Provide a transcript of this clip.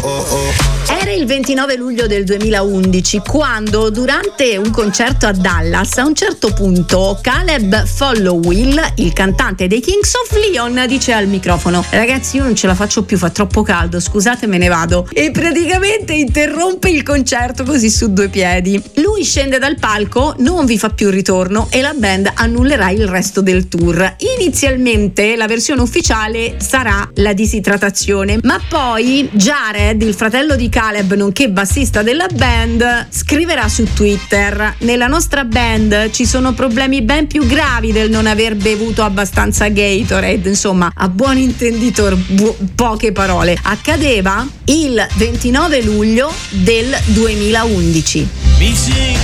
Era il 29 luglio del 2011 quando, durante un concerto a Dallas, a un certo punto Caleb Followill, il cantante dei Kings of Leon, dice al microfono: ragazzi, io non ce la faccio più, fa troppo caldo, scusate, me ne vado. E praticamente interrompe il concerto così su due piedi. Lui scende dal palco, non vi fa più ritorno e la band annullerà il resto del tour. Inizialmente la versione ufficiale sarà la disidratazione, ma poi Jared, il fratello di Caleb nonché bassista della band, scriverà su Twitter: nella nostra band ci sono problemi ben più gravi del non aver bevuto abbastanza Gatorade. Insomma, a buon intenditor, poche parole. Accadeva il 29 luglio del 2011.